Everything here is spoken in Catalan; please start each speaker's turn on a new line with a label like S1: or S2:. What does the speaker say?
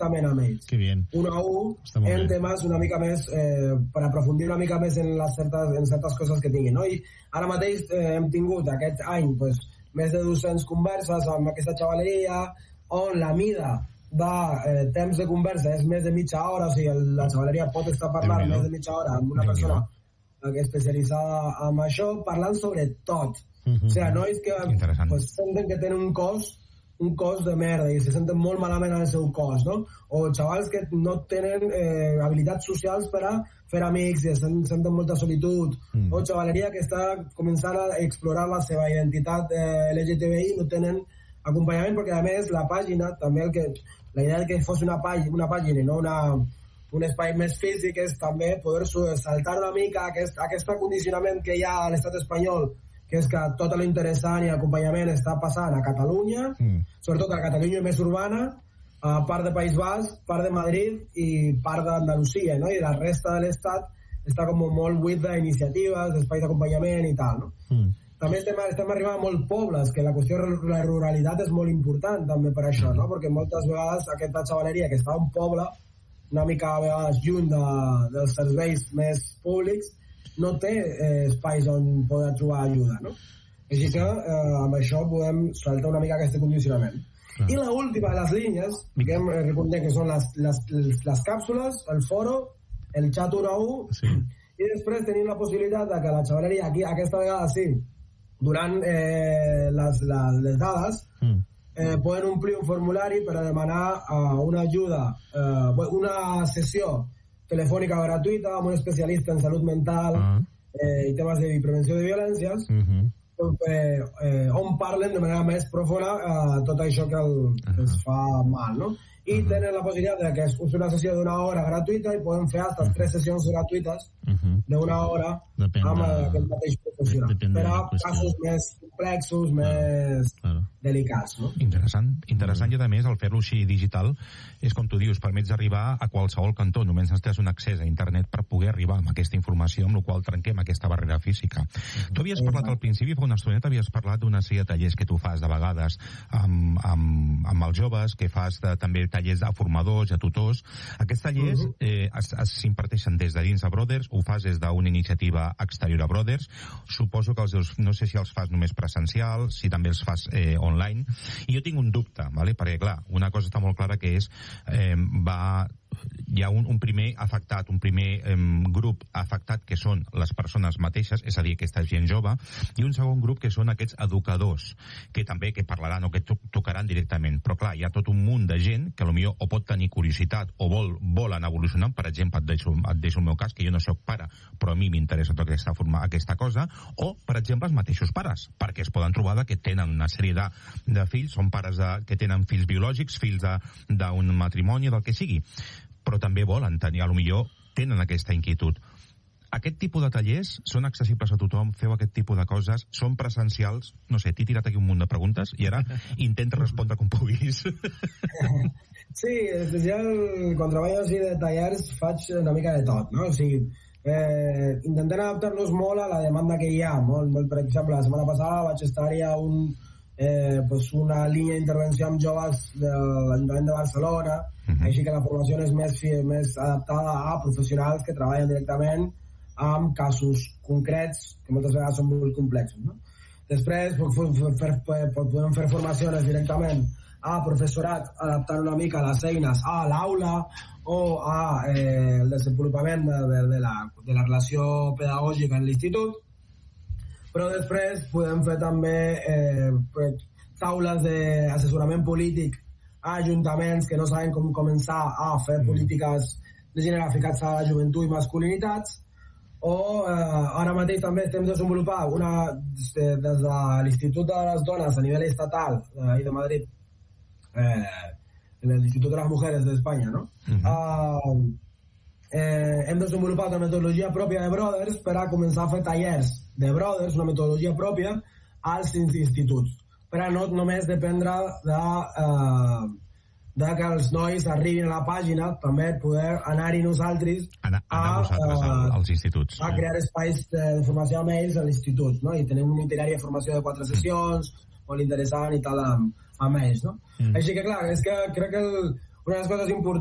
S1: directament amb ells. Un a un, en temes una mica més, per aprofundir una mica més en certes coses que tinguin, no? I ara mateix hem tingut aquest any més de 200 converses amb aquesta xavaleria, on la mida de temps de conversa és més de mitja hora, o sigui, la xavaleria pot estar parlant més de mitja hora amb una persona especialitzada en això, parlant sobre tot. O sigui, nois que senten que tenen un cos de merda i se senten molt malament en el seu cos, no? O xavals que no tenen habilitats socials per a fer amics i senten molta solitud, o xavaleria que està començant a explorar la seva identitat LGTBI, no tenen acompanyament, perquè a més la pàgina també la idea que fos una pàgina i no un espai més físic és també poder saltar una mica aquest condicionament que hi ha a l'estat espanyol, que és que tot l'interessant i l'acompanyament està passant a Catalunya, sobretot a la Catalunya més urbana, a part de País Basc, part de Madrid i part d'Andalusia, no? I la resta de l'estat està com molt buit d'iniciatives, d'espais d'acompanyament i tal, no? També estem arribant a molts pobles, que la qüestió de la ruralitat és molt important també per això, no? Perquè moltes vegades aquesta xavaleria que està a un poble, una mica a vegades lluny dels serveis més públics, no té espais on poder trobar ajuda, no? Així que amb això podem saltar una mica aquest condicionament. I l'última de les línies, que recordem que són les càpsules, el foro, el xat 1 a 1, i després tenim la possibilitat de que la xavaleria, aquí aquesta vegada sí, durant les dades, poden omplir un formulari per a demanar una ajuda, una sessió telefònica gratuïta amb un especialista en salut mental i temes de prevenció de violències, on parlen de manera més profunda tot això que els fa mal, no? I tenen la possibilitat de que és una sessió d'una hora gratuïta i poden fer fins 3 sessions gratuïtes d'una hora amb aquest mateix professional, per a casos més complexos, més delicats, no?
S2: Interessant, i a més el fer-lo així digital és com tu dius, permets arribar a qualsevol cantó, només necessites un accés a internet per poder arribar amb aquesta informació, amb la qual trenquem aquesta barrera física. Tu havies parlat al principi, fa una estoneta havies parlat d'una sèrie de tallers que tu fas de vegades amb els joves, que fas també tallers a formadors, a tutors. Aquests tallers s'imparteixen des de dins de Brothers, ho fas des d'una iniciativa exterior a Brothers, suposo que no sé si els fas només presencials, si també els fas online, i jo tinc un dubte, perquè clar, una cosa està molt clara que és hi ha un primer afectat, un primer grup afectat que són les persones mateixes, és a dir, aquesta gent jove, i un segon grup que són aquests educadors, que també que parlaran o que tocaran directament. Però clar, hi ha tot un munt de gent que potser o pot tenir curiositat o volen evolucionar. Per exemple, et deixo el meu cas, que jo no soc pare, però a mi m'interessa tota aquesta cosa, o, per exemple, els mateixos pares, perquè es poden trobar que tenen una sèrie de fills, són pares que tenen fills biològics, fills d'un matrimoni, del que sigui, però també volen tenir, potser tenen aquesta inquietud. Aquest tipus de tallers són accessibles a tothom? Feu aquest tipus de coses? Són presencials? No sé, t'he tirat aquí un munt de preguntes i ara intenta respondre com puguis.
S1: Sí, quan treballo així de tallers faig una mica de tot, no? O sigui, intentem adaptar-nos molt a la demanda que hi ha. Per exemple, la setmana passada vaig estar-hi a una línia d'intervenció amb joves de l'Ajuntament de Barcelona, així que la formació és més adaptada a professionals que treballen directament amb casos concrets que moltes vegades són molt complexos, no? Després podem fer formacions directament a professorat, adaptant una mica les eines a l'aula o al desenvolupament de la relació pedagògica en l'institut, però després podem fer també taules d'assessorament polític a ajuntaments que no saben com començar a fer polítiques de gènere aplicats a la joventut i masculinitats, o ara mateix també estem desenvolupant des de l'Institut de les Dones a nivell estatal i de Madrid, l'Institut de les Mujeres d'Espanya, no? Hem desenvolupat una metodologia pròpia de Brothers per a començar a fer tallers de Brothers, una metodologia pròpia als instituts, per a no només dependre de que els nois arribin a la pàgina, també poder anar-hi nosaltres
S2: als instituts,
S1: a crear espais de formació amb ells a l'institut, no? I tenim un itinerari de formació de 4 sessions molt interessant i tal amb ells, no? Així que clar, és que crec que una de les coses importants